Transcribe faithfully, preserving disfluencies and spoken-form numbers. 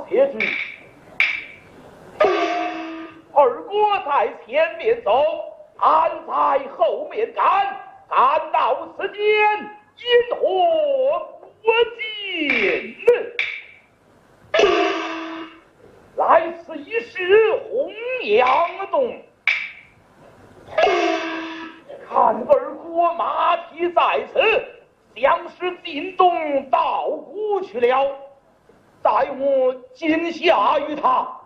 且去。二哥在前面走，俺在后面赶，赶到此间，因何不见？来此一时，红阳洞。看二哥马蹄在此，像是进洞稻谷去了。待我今夏与他